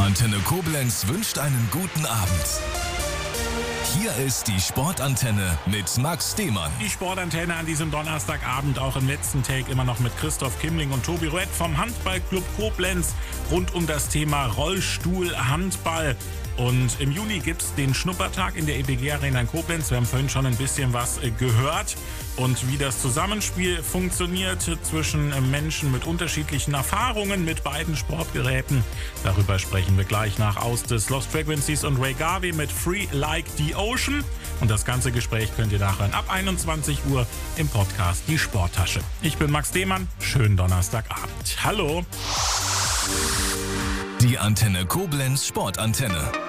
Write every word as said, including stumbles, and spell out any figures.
Antenne Koblenz wünscht einen guten Abend. Hier ist die Sportantenne mit Max Demann. Die Sportantenne an diesem Donnerstagabend, auch im letzten Take immer noch mit Christoph Kimmling und Tobi Ruett vom Handballclub Koblenz rund um das Thema Rollstuhlhandball. Und im Juni gibt es den Schnuppertag in der E B G Arena in Koblenz. Wir haben vorhin schon ein bisschen was gehört. Und wie das Zusammenspiel funktioniert zwischen Menschen mit unterschiedlichen Erfahrungen mit beiden Sportgeräten, darüber sprechen wir gleich nach Aus des Lost Frequencies und Ray Garvey mit Free Like the Ocean. Und das ganze Gespräch könnt ihr nachhören ab einundzwanzig Uhr im Podcast Die Sporttasche. Ich bin Max Demann. Schönen Donnerstagabend. Hallo. Die Antenne Koblenz Sportantenne.